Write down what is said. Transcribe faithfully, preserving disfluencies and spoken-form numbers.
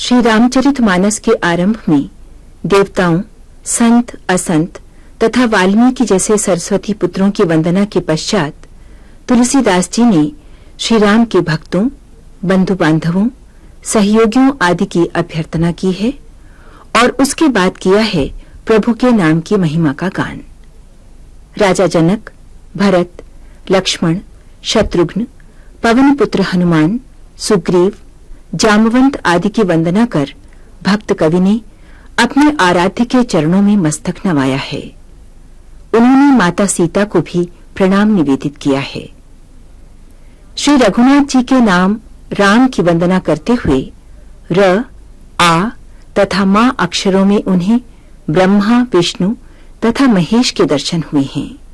श्री रामचरितमानस के आरंभ में देवताओं, संत, असंत तथा वाल्मीकि जैसे सरस्वती पुत्रों की वंदना के पश्चात तुलसीदास जी ने श्री राम के भक्तों, बंधु बांधवों, सहयोगियों आदि की अभ्यर्थना की है और उसके बाद किया है प्रभु के नाम की महिमा का गान। राजा जनक, भरत, लक्ष्मण, शत्रुघ्न, पवन पुत्र हनुमान, सुग्रीव, जामवंत आदि की वंदना कर भक्त कवि ने अपने आराध्य के चरणों में मस्तक नवाया है। उन्होंने माता सीता को भी प्रणाम निवेदित किया है। श्री रघुनाथ जी के नाम राम की वंदना करते हुए र, आ तथा मां अक्षरों में उन्हें ब्रह्मा, विष्णु तथा महेश के दर्शन हुए हैं।